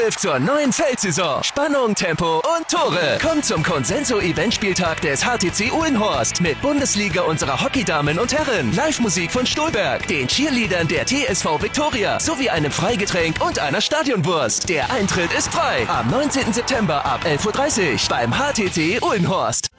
Anpfiff zur neuen Feldsaison. Spannung, Tempo und Tore. Kommt zum Consenso-Eventspieltag des HTC Uhlenhorst mit Bundesliga unserer Hockeydamen und Herren, Live-Musik von Stolberg, den Cheerleadern der TSV Viktoria sowie einem Freigetränk und einer Stadionwurst. Der Eintritt ist frei. Am 19. September ab 11:30 Uhr beim HTC Uhlenhorst.